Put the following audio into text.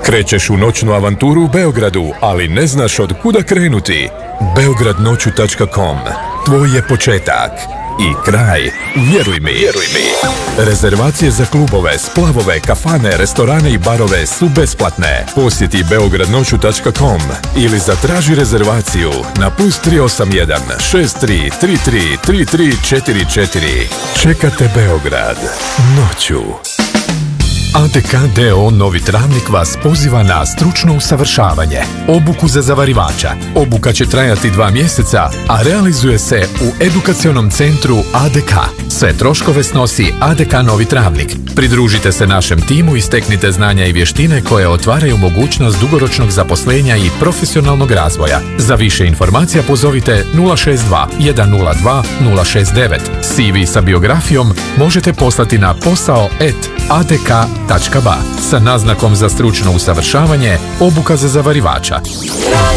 Krećeš u noćnu avanturu u Beogradu, ali ne znaš od kuda krenuti? Beogradnoću.com. Tvoj je početak i kraj. Vjeruj mi. Rezervacije za klubove, splavove, kafane, restorane i barove su besplatne. Posjeti Beogradnoću.com ili zatraži rezervaciju na +381 63 33 33 44. Čekate Beograd noću. ADK DO Novi Travnik vas poziva na stručno usavršavanje, obuku za zavarivača. Obuka će trajati 2 mjeseca, a realizuje se u edukacionom centru ADK. Sve troškove snosi ADK Novi Travnik. Pridružite se našem timu i steknite znanja i vještine koje otvaraju mogućnost dugoročnog zaposlenja i profesionalnog razvoja. Za više informacija pozovite 062 102 069. CV sa biografijom možete poslati na posao@adk.ba sa naznakom za stručno usavršavanje, obuka za zavarivača.